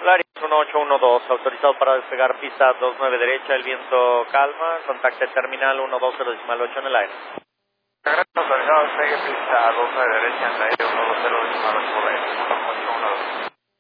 Laris 1812, autorizado para despegar pista 29 derecha, el viento calma, contacte terminal 120.8 en el aire. Autorizado, despegue pista 29 derecha en el aire, 120.8 por aire, 1.812.